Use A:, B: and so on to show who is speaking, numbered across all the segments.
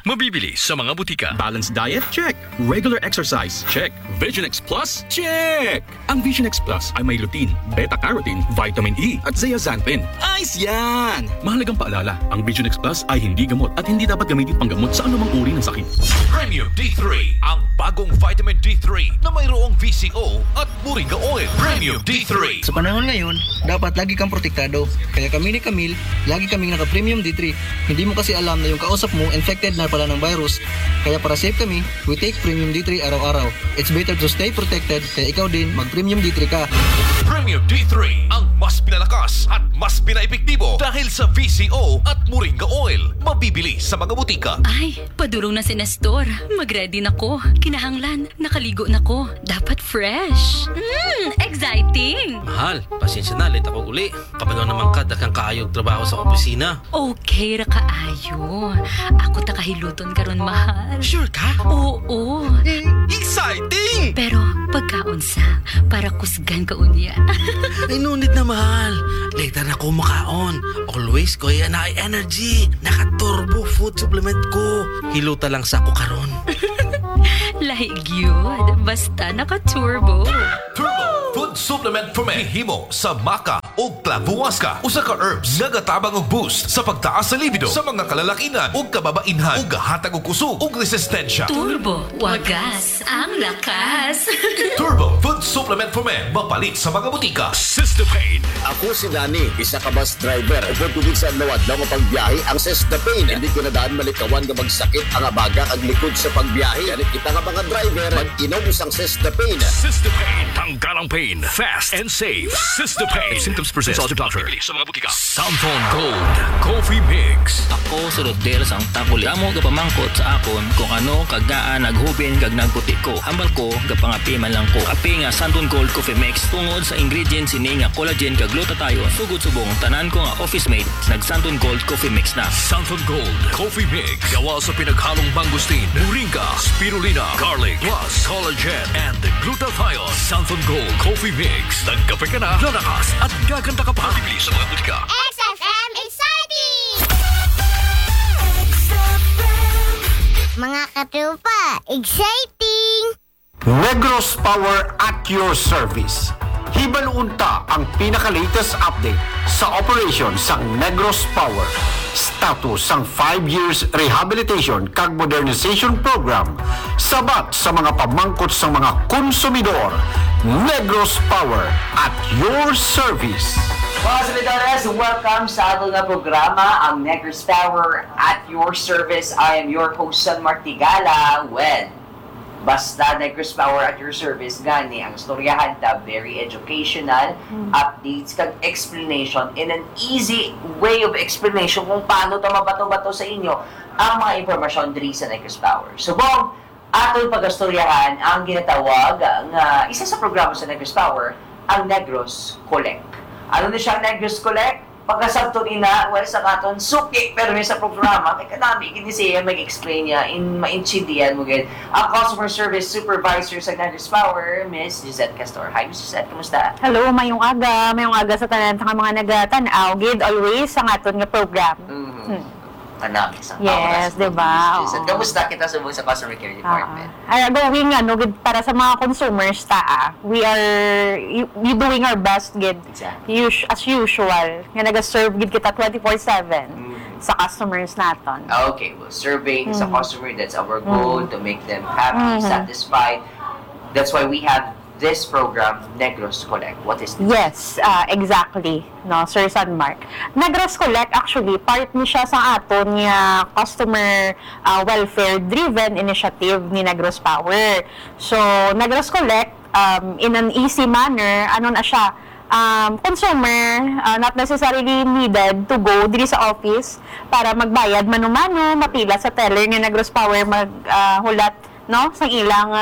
A: Mabibili sa mga butika.
B: Balanced diet? Check. Regular exercise? Check. Vision X Plus? Check! Ang Vision X Plus ay may lutein, beta-carotene, vitamin E at zeaxanthin. Ayos yan! Mahalagang paalala, ang Vision X Plus ay hindi gamot at hindi dapat gamitin panggamot sa anumang uri ng sakit.
C: Premium D3, ang bagong vitamin D3 na mayroong VCO at Moringa Oil. Premium D3.
D: Sa panahon ngayon, dapat lagi kang protektado. Kaya kami ni Camille, lagi kaming naka-Premium D3. Hindi mo kasi alam na yung kausap mo infected na pala ng virus. Kaya para safe kami, we take Premium D3 araw-araw. It's better to stay protected, kaya ikaw din mag-Premium D3 ka.
C: Premium D3, ang mas pinalakas at mas pinaepektibo dahil sa VCO at Moringa Oil. Mabibili sa mga butika.
E: Ay, padurong na si Nestor. Mag-ready na ko. Kinahanglan, nakaligo na ko. Dapat fresh. Exciting!
F: Mahal, pasensya na, late ako uli. Kabalo naman ka, dakang kaayog trabaho sa opisina.
E: Okay ra kaayo. Ako takahiluton karon mahal.
F: Sure ka?
E: Oo.
F: Exciting!
E: Pero pagkaunsa, para kusgan ka unya.
F: Ay, no need na mahal. Later na ko makaon. Always ko yan na energy. Naka-turbo food supplement ko. Hiluta lang sa ako karon.
E: Lahig yun. Basta naka-turbo.
C: Turbo Food Supplement for Men. Hihimo sa maca o clavuasca. Usa ka herbs nagatabang og boost sa pagtaas sa libido sa mga kalalakinan o kababainhan o gahatag og kusog o resistensya.
E: Turbo. Wagas. Ang lakas.
C: Turbo Food Supplement for Men. Mapalit sa mga butika.
A: System-Pain.
G: Ako si Danny, isa ka bus driver. Upod tubig sa lawad lang mapagbiyahe ang System-Pain. Hindi ko na daan malikawan nga magsakit ang abaga ang likod sa pagbiyahe. Ganit kita nga mga driver, mag-inom sang System-Pain.
A: System-Pain. Tanggal ang pain. Fast and safe. System-Pain. Symptoms persist. Consult your doctor. Bibili sa mga butika. Samphon Gold Coffee Mix.
H: Ako si Rodel sang takuli. Amo gapamangkot sa akon kung ano kagaan naghubin kag nagputi ko. Hambal ko gapangapi man lang ko. Kape nga Santon Gold Coffee Mix tungod sa ingredients ini nga collagen kag glutathione. Sugod subong tanan ko nga office mate nag Santon Gold Coffee Mix na.
A: Samphon Gold Coffee Mix. Gawa sa pinaghalong mangustin, moringa, spirulina, garlic, plus collagen and glutathione. Samphon Gold Coffee Mix. Nagkape ka na, lalakas at gaganda ka pa. Bibili sa mga butika.
I: XFM Exciting! Mga katupa, exciting!
J: Negros Power at your service. Hibaluunta ang pinaka-latest update sa operation sang Negros Power. Status sang 5 years rehabilitation kag modernization program sabat sa mga pamangkot sang mga konsumidor. Negros Power at your service.
K: Mga Solidores, welcome sa ato na programa, ang Negros Power at your service. I am your host, San Martigala. Well, basta Negros Power at your service, gani ang storyahan ta, very educational, updates, kag explanation in an easy way of explanation kung paano ta mabato-bato sa inyo ang mga impormasyon diri sa Negros Power. So, bong, aton pagastoryahan ang ginatawag nga isa sa programa sa Negros Power, ang Negros Collect. Ano na siya ang Negros Collect? Pagkasabton ina, well, sa katon, suki, pero may sa programa, kaya kanami, hindi siya mag-explain niya, maintindihan mo gid. Ang Customer Service Supervisor sa Negros Power, Miss Gisette Castor. Hi, Miss Gisette, kamusta?
L: Hello, mayong aga sa tanan sa mga nagatan-aw, gid always sa aton nga program.
K: Kanami sa
L: yes, diba?
K: Kamusta kita sa Customer Care Department?
L: Going gid para sa mga consumers we are doing our best gid.
K: Exactly.
L: As usual. Nga naga-serve gid kita 24/7 sa customers naton.
K: Okay, well, serving sa customer, that's our goal, to make them happy, satisfied. That's why we have this program, Negros Collect. What is this?
L: Yes, exactly, no, Sir Sanmark. Negros Collect, actually, part ni siya sa aton nga customer welfare-driven initiative ni Negros Power. So, Negros Collect, in an easy manner, ano na siya, consumer, not necessarily needed to go diri sa office para magbayad mano-mano, mapila sa teller ni Negros Power, maghulat no sang ilang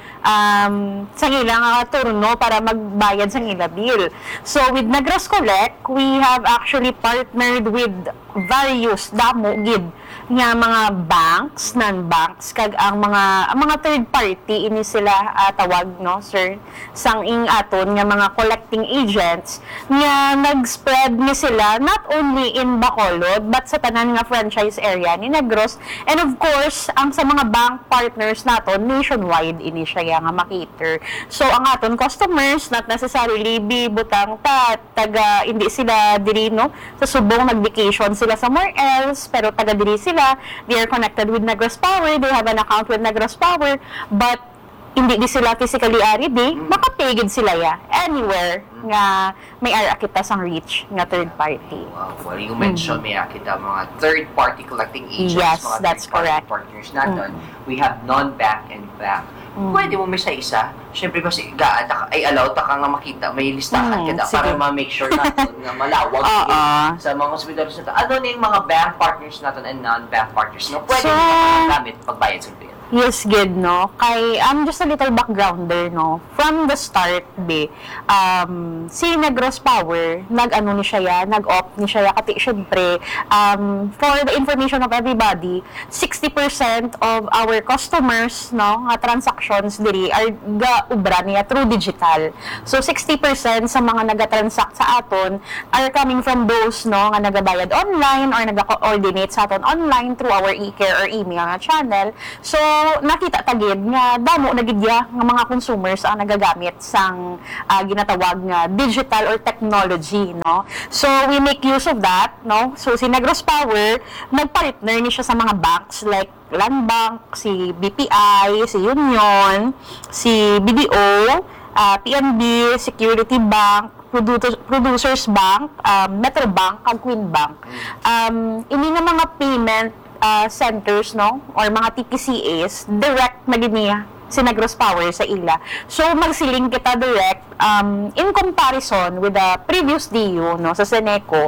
L: turno para magbayad sang ilang bill. So with Negros Collect, we have actually partnered with various damo gid nga mga banks, non-banks, kag ang mga third party ini sila tawag, no, sir, sang ing aton nga mga collecting agents nga nag-spread ni sila not only in Bacolod but sa tanan nga franchise area ni Negros, and of course ang sa mga bank partners naton nationwide ini siya nga makiter. So ang aton customers not necessarily be butang taga hindi sila diri, no, sa subong nag-vacation sila somewhere else, pero taga diri sila, they are connected with Negros Power, they have an account with Negros Power, but hindi di sila physically ari di, makapigid sila ya anywhere nga may ara kita sang reach nga third party.
K: Wow, well, you mentioned may kita mga third party collecting agents,
L: Yes,
K: mga
L: that's
K: third party
L: correct.
K: partners natin. We have non-bank and bank. Pwede mo may isa. Siyempre kasi ay allow ta ka nga makita, may listahan ka para ma-make sure natin nga malawag sa mga hospitals natin. Ano na yung mga bank partners natin and non-bank partners na pwede mo gamit pagbayad sa bill?
L: Yes, good, no? Kay, just a little backgrounder, no? From the start, si Negros Power, nag-ano ni siya ya, nag-opt ni siya ya, kati syempre, for the information of everybody, 60% of our customers, no, nga transactions diri are ga-ubra niya through digital. So, 60% sa mga naga-transact sa aton are coming from those, no, nga nagabayad online or naga-coordinate sa aton online through our e-care or email nga channel. So, nakita tagid nga damo na gidya nga mga consumers ang nagagamit sang ginatawag nga digital or technology, no. So we make use of that, no. So si Negros Power nagpartner ni siya sa mga banks like Land Bank, si BPI, si Union, si BDO, PNB, Security Bank, Producers Bank, Metro Bank, ag Queen Bank. Ini nga mga payment centers, no, or mga TPCAs, direct na giniya si Negros Power sa ila. So, magsiling kita direct in comparison with the previous DU, no, sa Seneco,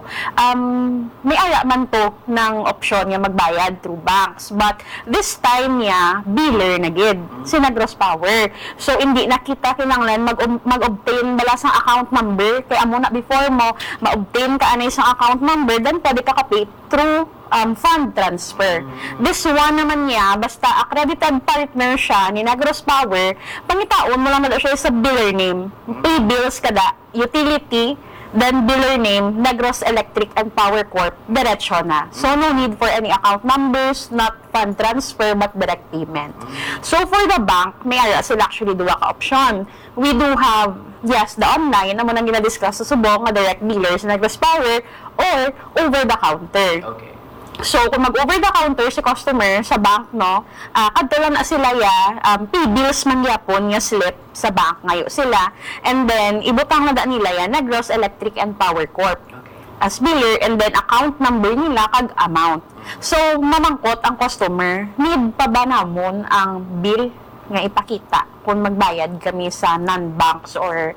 L: may ara man to ng option nga magbayad through banks. But this time niya, biller na gid si Negros Power. So, hindi na kita kinanglan mag-obtain bala sa account number. Kaya amo na before mo, ma-obtain ka anay sa account number, then pwede ka ka-pay through fund transfer. This one naman niya, basta accredited partner siya ni Negros Power, pangitaon mo lang na siya sa biller name. Pay bills kada, utility, then biller name, Negros Electric and Power Corp, diretso na. So, no need for any account numbers, not fund transfer, but direct payment. So, for the bank, may ara sila actually duwa ka option. We do have, yes, the online, na mo nang ginadiscuss sa subong, nga direct billers, Negros Power, or over the counter.
K: Okay.
L: So, kung mag-over the counter si customer sa bank, no, kadto lang na sila ya, pay bills man yapon nga slip sa bank ngayo sila, and then ibutang na da nila ya Negros Electric and Power Corp as biller, and then account number nila kag amount. So, mamangkot ang customer, need pa ba namon ang bill nga ipakita kung magbayad kami sa non-banks or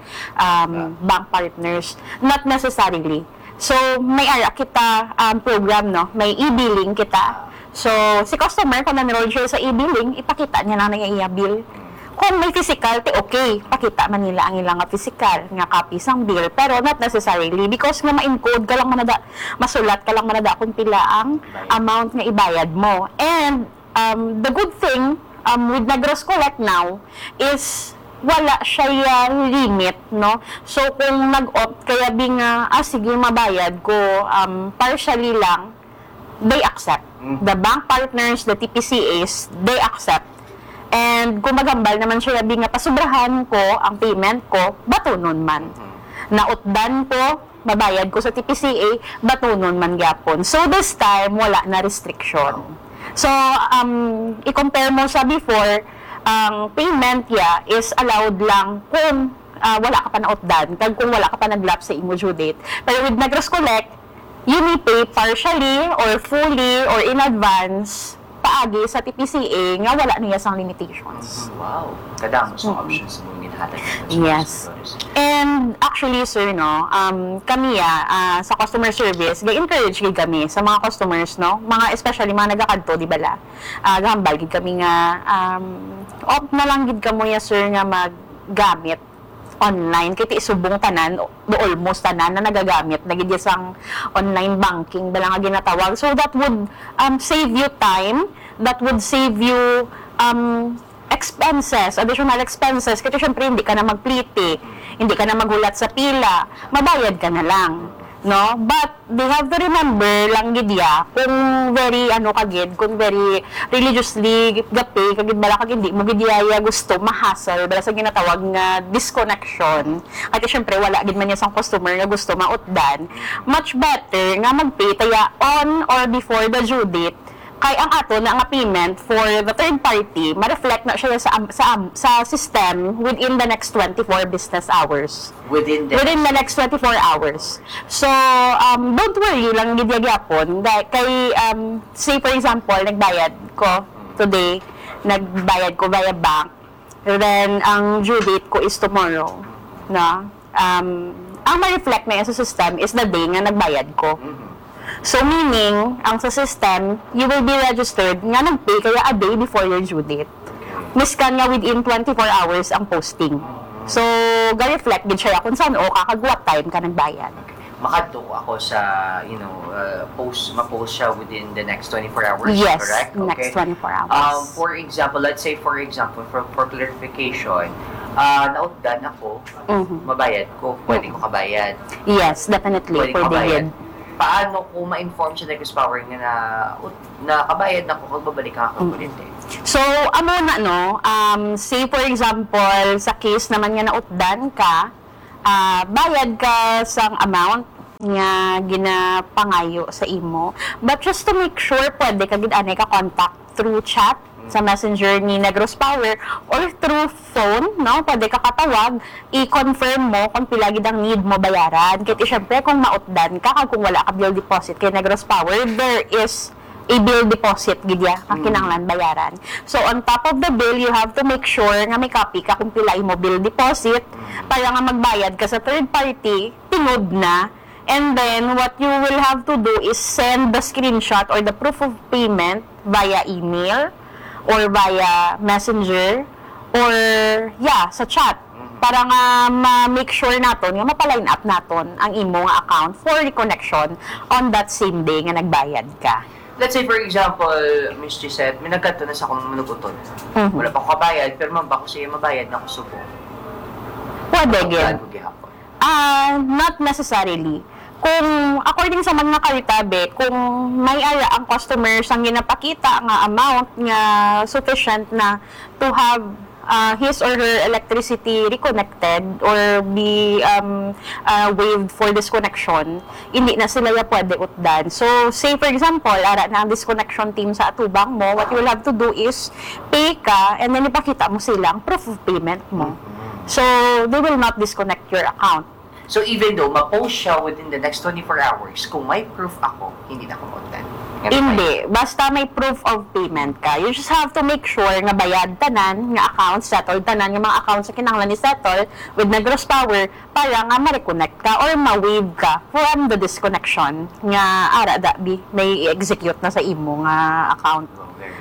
L: bank partners? Not necessarily. So, may ara kita program, no? May e-billing kita. So, si customer, kung na-enroll siya sa e-billing, ipakita niya na iya bill. Kung may physical, okay, pakita man nila ang ilang physical nga copy sang bill. Pero not necessarily, because nga ma-encode ka lang manada, masulat ka lang manada kung pila ang amount nga ibayad mo. And the good thing with Negros Collect now is wala siya limit, no? So, kung nag-opt kaya sige, mabayad ko, partially lang, they accept. The bank partners, the TPCAs, they accept. And kung magambal naman siya, pasubrahan ko ang payment ko, batunon man. Nautdan ko, mabayad ko sa TPCA, batunon man gyapon. So, this time, wala na restriction. So, i-compare mo sa before, ang payment is allowed lang kung wala ka pa na-outdone, kung wala ka pa nag-lapse sa imo due date. Pero with Negros Collect, you may pay partially or fully or in advance paagi sa TPCA nga wala niya sang limitations.
K: Wow. Kadang sa options mo ginhatag.
L: Yes. And actually, sir, no, kami sa customer service, ga-encourage gid kami sa mga customers, no, mga especially mga nagakadto, di bala. Gahambal gid kami nga opt na lang gid kamo ya, sir, nga maggamit online kay ti subong tanan do almost tanan na nagagamit nagid sang online banking bala nga ginatawag, so that would save you time, that would save you expenses, additional expenses, kasi syempre hindi ka na magpliti, hindi ka na magulat sa pila, mabayad ka na lang. No? But they have to remember lang gidya kung very kagid, kung very religiously gapi kagid bala kag hindi mo gidyaya gusto mahasal bala sa ginatawag nga disconnection. Kasi syempre wala gid man sang customer nga gusto mautdan. Much better nga magpay taya on or before the due date kay ang ato na nga payment for the third party ma-reflect na siya sa system within the next 24 business hours.
K: Within the
L: next 24 hours. So, don't worry lang gid gyapon kay say for example nagbayad ko today, nagbayad ko via bank, then ang due date ko is tomorrow, na ang ma-reflect na sa system is the day nga nagbayad ko. So, meaning, ang sa system, you will be registered nga nag-pay kaya a day before your due date. Miskan nga within 24 hours ang posting. So, ga-reflect din siya kung saan kakagwat time ka nagbayad.
K: Makadto ako sa, ma-post siya within the next 24 hours,
L: yes,
K: correct?
L: Yes, next 24 hours.
K: For example, let's say for clarification, nautdan ako, mabayad ko, pwede ko kabayad.
L: Yes, definitely, pwede.
K: Paano ko ma-inform siya Negros Power nga na kabayad na ko kung babalik ako ulit eh?
L: So, say for example, sa case naman nga nautdan ka, bayad ka sang amount nga ginapangayo sa imo. But just to make sure, pwede ka gid-anay ka contact through chat sa messenger ni Negros Power or through phone, no? Pwede ka katawag, i-confirm mo kung pila gid ang need mo bayaran. Kaya syempre kung mautdan ka, kung wala ka bill deposit kay Negros Power, there is a bill deposit gid ya kinahanglan bayaran. So on top of the bill, you have to make sure nga may copy ka kung pila imo bill deposit para nga magbayad ka sa third party, tingod na. And then, what you will have to do is send the screenshot or the proof of payment via email or via messenger or sa chat para nga ma-make sure naton nga mapa-line up naton ang imo nga account for reconnection on that same day nga nagbayad ka.
K: Let's say for example, Miss Gisette, may nagkanto na sa akong manuguton. Wala pa ko kabayad, pero mabako siya mabayad na ako subo.
L: Pwede gid. Not necessarily. Kung according sa mga karitabe, kung may ara ang customer sang ginapakita nga amount nga sufficient na to have his or her electricity reconnected or be waived for disconnection, hindi na sila pwede utdan. So, say for example, ara na ang disconnection team sa atubang mo, what you will have to do is pay ka and then ipakita mo silang proof of payment mo. So, they will not disconnect your account.
K: So even though ma-post siya within the next 24 hours, kung may proof ako, hindi na ako mautdan.
L: Hindi. Basta may proof of payment ka. You just have to make sure nga bayad tanan, nga account settled tanan, nga mga accounts na kinahanglan ni settle with Negros Power para nga ma-reconnect ka or ma-waive ka from the disconnection nga ara may execute na sa imo nga account.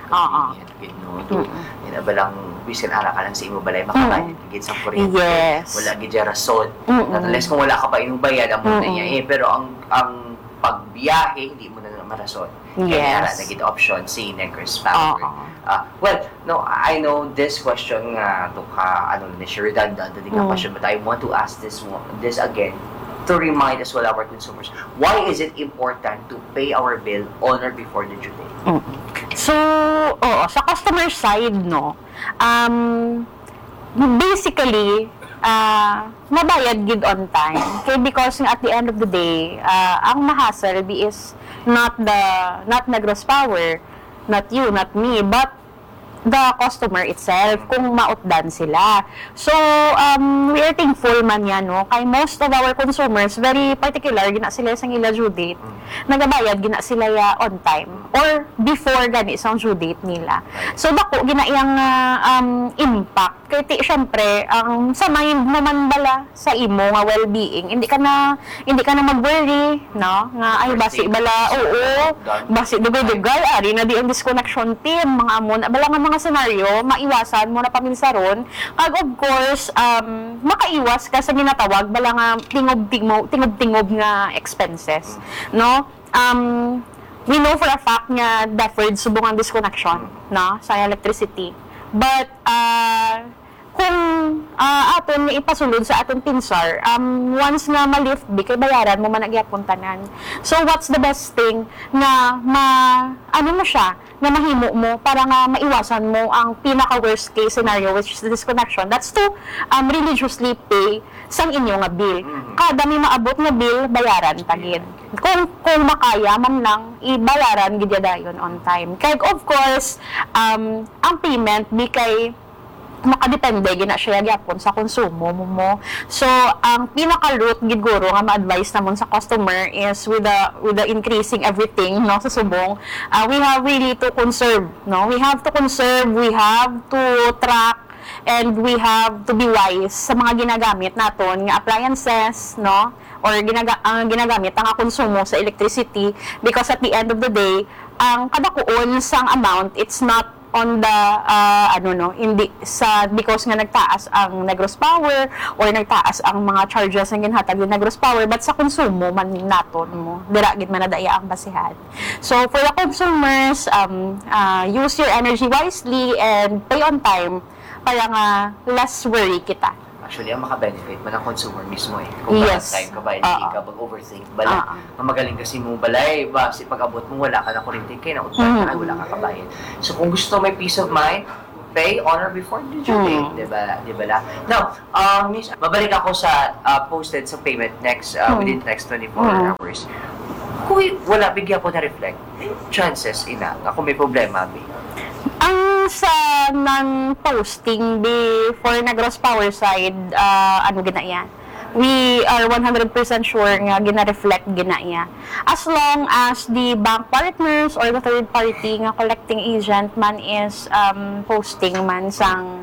K: Balang bisan ara ka lang sa imo balay makabayad gid sa kuryente.
L: Yes.
K: Wala gid rason. Unless kung wala ka pa imong bayad ang muna niya pero ang pagbiyahe hindi mo na marason. Kaya ara na gid option si Negros Power. I know this question nga to ka ni redundant the question, but I want to ask this again to remind as well our consumers. Why is it important to pay our bill on or before the due date?
L: So, sa customer side, basically, mabayad gid on time. Okay, because at the end of the day, ang mahasal is not Negros Power, not you, not me, but the customer itself, kung mautdan sila. So, we are thankful man yan, kay most of our consumers, very particular, gina sila sa ila due date. nagabayad gina sila on time or before gani sa due date nila. So dako gina iyang impact kay ti syempre ang sa mind mo man bala sa imo nga well-being, hindi ka na mag-worry, no, nga ay basi bala basi dugay-dugay ari na di ang disconnection team mga amo na bala nga mga senaryo maiwasan mo na paminsaron kag of course makaiwas ka sa ginatawag bala nga tingob nga expenses, no. We know for a fact nga deferred subong ang disconnection, no, sa electricity, but kung aton ipasulod sa aton pinsar, once nga ma-lift kay bayaran mo man nagyapon tanan. So what's the best thing na na mahimo mo para nga maiwasan mo ang pinaka worst case scenario, which is the disconnection. That's to religiously pay sang inyo nga bill. Kada may maabot nga bill, bayaran tagid. Kung makaya man lang ibayaran gid dayon on time. Kay of course ang payment kay makadepende gina siya gyapon sa konsumo mo. So ang pinaka-root giguro nga ma-advise namon sa customer is with the increasing everything, no, sa subong, we have really to conserve, no. We have to conserve, we have to track, and we have to be wise sa mga ginagamit naton nga appliances, no, or ginagamit ang konsumo sa electricity, because at the end of the day ang kadakuon sang amount, it's not on the hindi sa because nga nagtaas ang Negros Power or nagtaas ang mga charges nga ginhatag ni Negros Power, but sa konsumo man naton mo dira gid man nadaya ang basihan. So for the consumers, use your energy wisely and pay on time para nga less worry kita.
K: Actually, ang maka-benefit man ang consumer mismo Kung time ka ba, hindi ka mag-overthink bala. Magaling kasi mo balay, si pag-abot mo, wala ka na kuryente, kaya na-utang ka, wala ka kabayad. So kung gusto may peace of mind, pay on or before the due date, di ba? Now, Miss, babalik ako sa posted sa payment within the next 24 hours. Kung wala, bigyan po na-reflect, chances kung may problema,
L: Ang sa non-posting for Negros Power side, ginaya? We are 100% sure nga gina-reflect ginaya. As long as the bank partners or the third party nga collecting agent man is posting man sang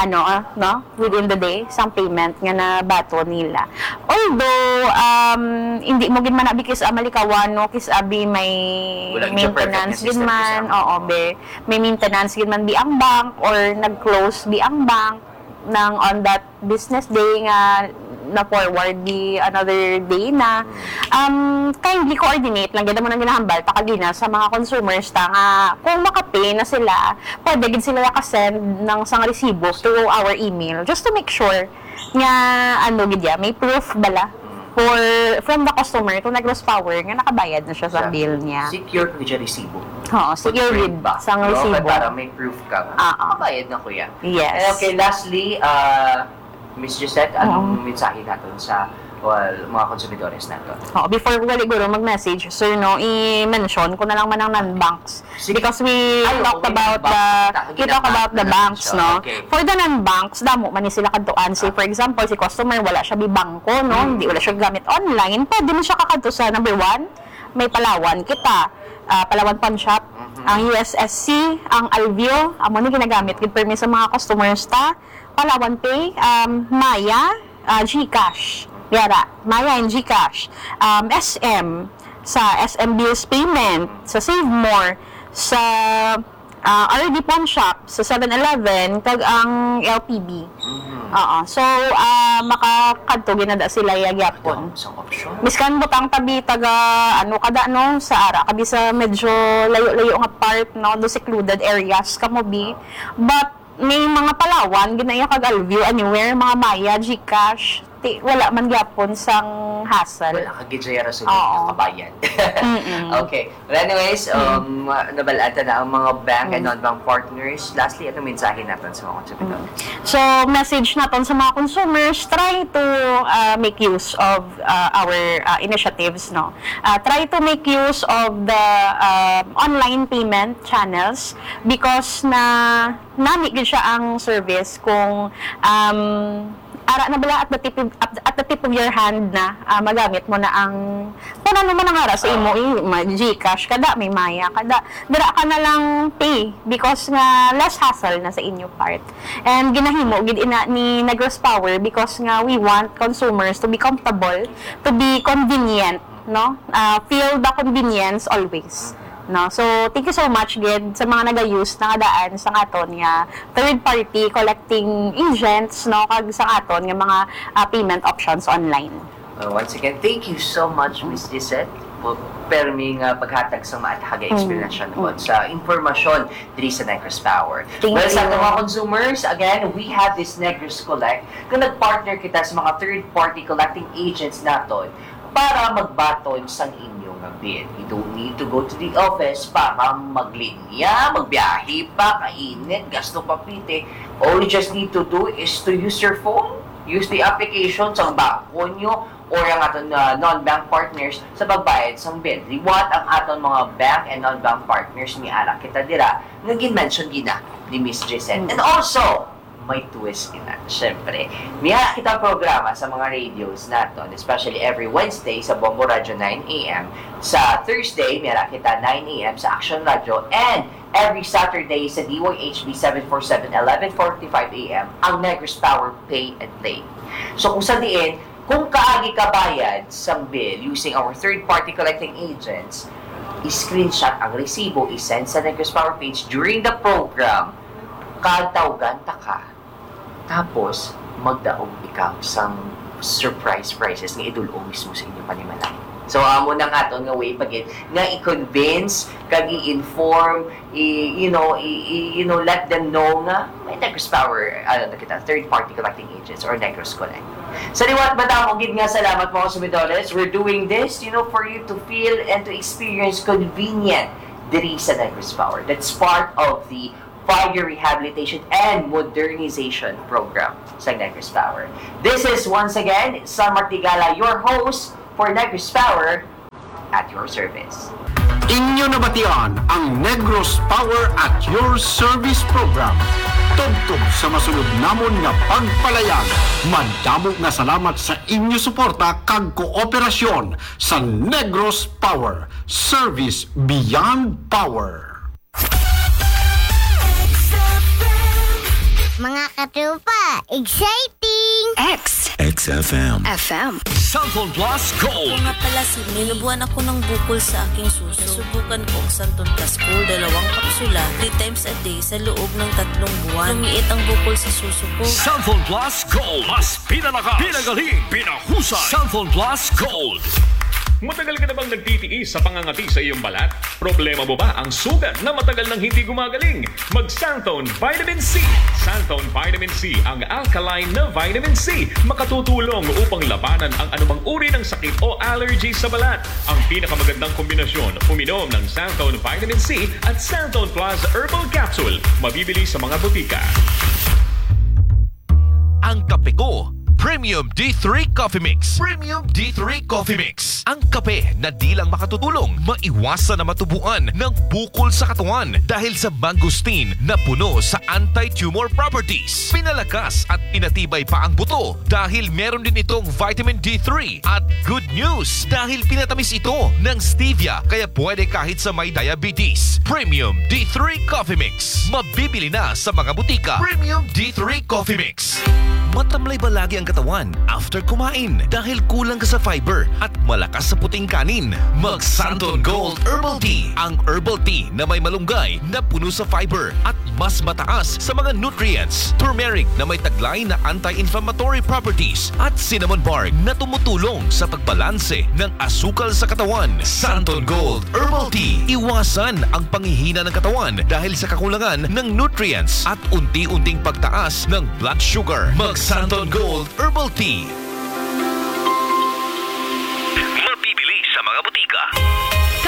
L: within the day sang payment nga nabato nila. Although hindi mo gid man abi kis malikawan kis abi may maintenance gid man, may maintenance gid man bi ang bank or nag-close bi ang bank nang on that business day nga na forward di another day na kindly coordinate lang gid mo nang ginahambal takagina sa mga consumers nga kung makapay na sila, pwede gid sila ka-send ng sang resibo to our email just to make sure nga may proof bala from the customer to Negros Power nga nakabayad na siya sa bill niya.
K: Secure ko dyan resibo.
L: Secure read ba sang resibo.
K: Para may proof ka. Nakabayad na kuya.
L: Yes.
K: And okay, lastly, Miss Gisette, anong mensahe natin sa mga konsumidores natin?
L: Before ko galiguro mag-message, sir, i-mention ko na lang man ang non-banks. Because we talked about the banks, no?
K: Okay.
L: For the non-banks, damo man ni sila kadtuan. Say, for example, si customer, wala siya bibangko, no? Hindi wala siya gamit online. Pwede mo siya kakadto sa number 1, may Palawan kita. Palawan Pawn Shop, ang USSC, ang Alvio, amo ni ginagamit gid permi sa mga customers ta. Palawan Pay, Maya, GCash. Yara, Maya and GCash. SM, sa SM Bills Payment, sa Save More, sa RD Pawn Shop, sa 7-Eleven, kag ang LPB. So, makakadto ginada sila yagyapon. Miskan butang tabi kada sa ara kabi sa medyo layo-layo nga part do secluded areas kamobi. But may mga Palawan ginaya kag Alvio anywhere, mga Maya, GCash, wala man gyapon sang hassle.
K: Wala ka gidjayara sa kabayan. Okay. Well, anyways, nabalata na ang mga bank and non-bank partners. Lastly, anong mensahe natin sa mga konsumidor?
L: So, message natin sa mga consumers, try to make use of our initiatives, no? Try to make use of the online payment channels because nami gid siya ang service kung ara na bala at the tip of your hand na magamit mo na ang kung ano man ang ara sa imo GCash kada may Maya kada dira ka na lang pay because nga less hassle na sa inyo part. And ginahimo gid ina ni Negros Power because nga we want consumers to be comfortable, to be convenient, no? Feel the convenience always. No, so thank you so much gid sa mga naga-use na daan sa aton nga third party collecting agents, no, kag sa aton nga mga payment options online.
K: Once again, thank you so much, Miss Gisette, po permi nga paghatag sa maathaga explanation sa impormasyon diri sa Negros Power.
L: Thank
K: Sa
L: you.
K: mga consumers, again, we have this Negros Collect kung nag-partner kita sa mga third-party collecting agents naton para magbaton sang inyong bill. You don't need to go to the office para maglinya, magbiyahe pa, kainit, gasto pa pite. All you just need to do is to use your phone, use the application sa bangko nyo or ang aton non-bank partners sa pagbayad sa bill. Liwat ang aton mga bank and non-bank partners ni ara kita dira nga gin-mention gina ni Miss Gisette. And also, may twist ina. Siyempre, miya kita programa sa mga radios naton, especially every Wednesday sa Bombo Radio 9 AM. Sa Thursday, miya kita 9 AM sa Action Radio. And every Saturday sa DYHB 747, 11:45 AM, ang Negros Power Pay and Play. So kung sa diin, kung kaagi ka bayad sa bill using our third-party collecting agents, i-screenshot ang resibo, i-send sa Negros Power page during the program, katawgan ta ka. Tapos, magdaog ikaw sa surprise prizes nga idulong mismo sa inyo panimalay. So, amo na nga ito nga way pagit nga i-convince, kag i-inform, let them know nga may Negros Power, third-party collecting agents or Negros Collect. Sa liwat ba gid nga salamat mga sumidores. We're doing this, for you to feel and to experience convenient diri sa Negros Power. That's part of the 5-year rehabilitation and modernization program sa Negros Power. This is once again San Martigala, your host for Negros Power at your service.
J: Inyo nabatian ang Negros Power at your service program. Tugtog sa masunod namon nga pagpalayan. Madamo nga salamat sa inyo suporta kag kooperasyon sa Negros Power. Service beyond power.
I: Mga katropa, exciting!
A: XFM.
M: FM.
A: Cellphone Plus Gold.
M: Nga pala si nilubuan ako ng bukol sa aking suso. Subukan ko ang Santon Plus Gold, 2 kapsula, 3 times a day sa loob ng 3 buwan. Lumiit ang bukol sa suso ko.
A: Cellphone Plus Gold. Mas pinalakas, pinagaling, pinahusay. Cellphone Plus Gold.
B: Matagal ka na bang nagtitiis sa pangangati sa iyong balat? Problema mo ba ang sugat na matagal nang hindi gumagaling? Mag-Santon Vitamin C. Santon Vitamin C, ang alkaline na vitamin C, makatutulong upang labanan ang anumang uri ng sakit o allergy sa balat. Ang pinakamagandang kombinasyon, uminom ng Santon Vitamin C at Santon Plus Herbal Capsule. Mabibili sa mga butika.
C: Ang kape ko, Premium D3 Coffee Mix. Premium D3 Coffee Mix. Ang kape na di lang makatutulong maiwasan na matubuan ng bukol sa katawan dahil sa mangosteen na puno sa anti-tumor properties. Pinalakas at pinatibay pa ang buto dahil meron din itong vitamin D3. At good news dahil pinatamis ito ng stevia kaya pwede kahit sa may diabetes. Premium D3 Coffee Mix. Mabibili na sa mga butika. Premium D3 Coffee Mix. Matamlay ba lagi ang katawan after kumain dahil kulang ka sa fiber at malakas sa puting kanin? Mag Santon Gold Herbal Tea. Ang herbal tea na may malunggay na puno sa fiber at mas mataas sa mga nutrients. Turmeric na may taglay na anti-inflammatory properties at cinnamon bark na tumutulong sa pagbalanse ng asukal sa katawan. Santon Gold Herbal Tea. Iwasan ang panghihina ng katawan dahil sa kakulangan ng nutrients at unti-unting pagtaas ng blood sugar. Mag Santon Gold Herbal Tea.
A: Mabibili sa mga butika.
E: Kapoy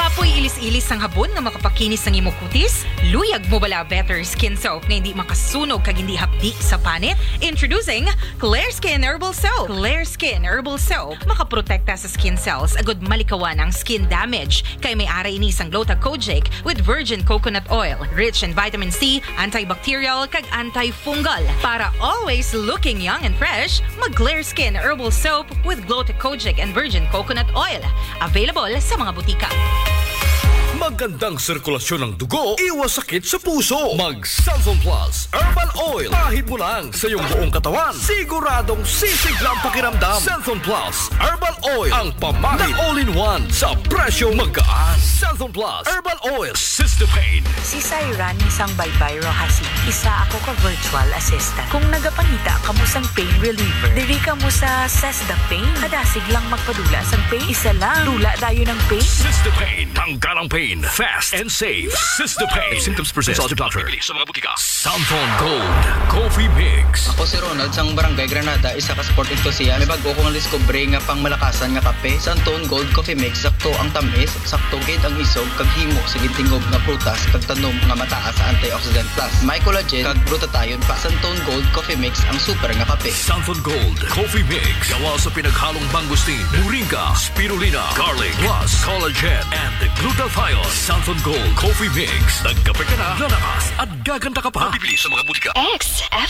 N: ilis-ilis ang habon nga makapakinis ng imong kutis? Luyag mo bala better skin soap na hindi makasunog kag hindi hapdi sa panit? Introducing Clear Skin Herbal Soap. Clear Skin Herbal Soap makaprotekta sa skin cells agud malikawan ang skin damage kay may ara ini sang Glota Kojic with virgin coconut oil, rich in vitamin C, antibacterial kag antifungal. Para always looking young and fresh, mag Clear Skin Herbal Soap with Glota Kojic and virgin coconut oil. Available sa mga butika.
A: Magandang sirkulasyon ng dugo, iwas sakit sa puso. Mag Santon Plus Herbal Oil. Pahid mo lang sa iyong buong katawan. Siguradong sisiglang pakiramdam. Santon Plus Herbal Oil. Ang pamahid na all-in-one sa presyong magkaan. Santon Plus Herbal Oil. Cystopain.
O: Si Syran isang baybay Rohasi. Isa ako ka virtual assistant. Kung nagapangita ka mo sang pain reliever, diri ka mo sa Cesda-Pain. Kadasig lang magpadula sang pain. Isa lang. Dula dayo ng pain.
A: Cystopain. Tanggal ang pain. Fast and safe. Cystopain. If symptoms persist, consult your doctor. Sa mga butika. Santon Gold Coffee Mix.
D: Ako si Ronald sang Barangay Granada, isa ka sport enthusiast. May bago kong discover nga pang malakasan nga kape. Santon Gold Coffee Mix, sakto ang tamis, sakto gid ang isog, kag himo sa gintingog nga prutas, kag tanom nga mataas sa antioxidant plus. May collagen, kag glutathione pa. Santon Gold Coffee Mix, ang super nga kape.
A: Santon Gold Coffee Mix. Gawa sa pinaghalong mangosteen, moringa, spirulina, garlic, plus collagen and glutathione. Santon Gold Coffee Mix. Nagkape ka na, lalakas at gaganda ka pa. Bibili sa mga butika.
E: XFM.